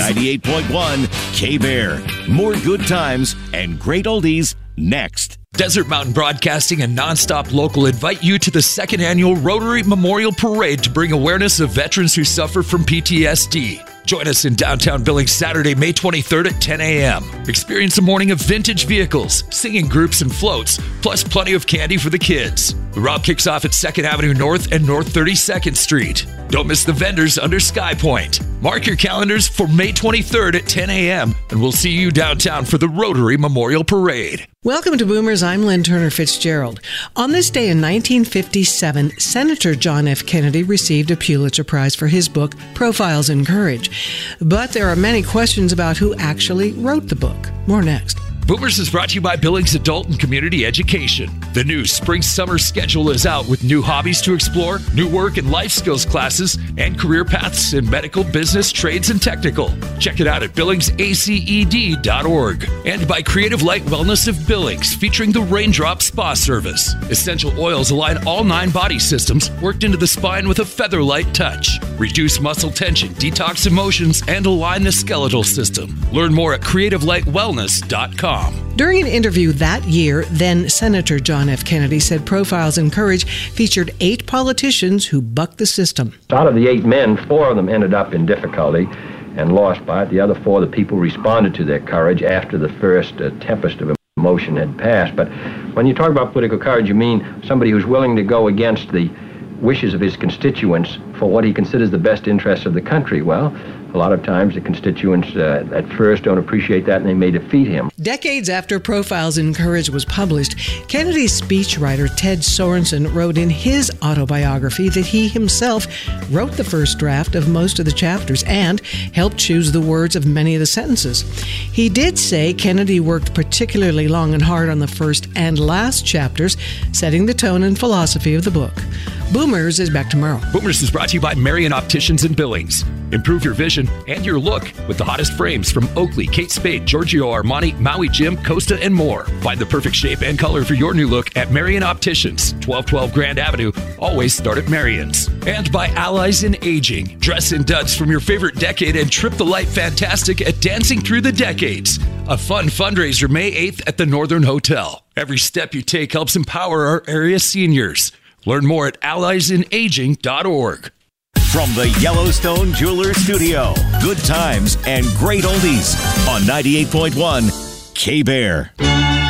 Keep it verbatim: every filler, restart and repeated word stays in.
ninety-eight point one K-Bear. More good times and great oldies next. Desert Mountain Broadcasting and Nonstop Local invite you to the second annual Rotary Memorial Parade to bring awareness of veterans who suffer from P T S D. Join us in downtown Billings Saturday, May twenty-third at ten a.m. Experience a morning of vintage vehicles, singing groups and floats, plus plenty of candy for the kids. The route kicks off at second Avenue North and North thirty-second Street. Don't miss the vendors under Sky Point. Mark your calendars for May twenty-third at ten a.m. and we'll see you downtown for the Rotary Memorial Parade. Welcome to Boomers. I'm Lynn Turner Fitzgerald. On this day in nineteen fifty-seven, Senator John F. Kennedy received a Pulitzer Prize for his book, Profiles in Courage. But there are many questions about who actually wrote the book. More next. Boomers is brought to you by Billings Adult and Community Education. The new spring-summer schedule is out with new hobbies to explore, new work and life skills classes, and career paths in medical, business, trades, and technical. Check it out at billings a c e d dot org. And by Creative Light Wellness of Billings, featuring the Raindrop Spa Service. Essential oils align all nine body systems, worked into the spine with a feather-light touch. Reduce muscle tension, detox emotions, and align the skeletal system. Learn more at creative light wellness dot com. During an interview that year, then Senator John F. Kennedy said Profiles in Courage featured eight politicians who bucked the system. Out of the eight men, four of them ended up in difficulty and lost by it. The other four, the people responded to their courage after the first uh, tempest of emotion had passed. But when you talk about political courage, you mean somebody who's willing to go against the wishes of his constituents for what he considers the best interests of the country. Well, a lot of times the constituents uh, at first don't appreciate that and they may defeat him. Decades after Profiles in Courage was published, Kennedy's speechwriter Ted Sorensen wrote in his autobiography that he himself wrote the first draft of most of the chapters and helped choose the words of many of the sentences. He did say Kennedy worked particularly long and hard on the first and last chapters, setting the tone and philosophy of the book. Boomers is back tomorrow. Boomers is brought to you by Marion Opticians in Billings. Improve your vision and your look with the hottest frames from Oakley, Kate Spade, Giorgio Armani, Maui Jim, Costa, and more. Find the perfect shape and color for your new look at Marion Opticians, twelve twelve Grand Avenue. Always start at Marion's. And by Allies in Aging. Dress in duds from your favorite decade and trip the light fantastic at Dancing Through the Decades. A fun fundraiser May eighth at the Northern Hotel. Every step you take helps empower our area seniors. Learn more at allies in aging dot org. From the Yellowstone Jeweler Studio, good times and great oldies on ninety-eight point one K-Bear.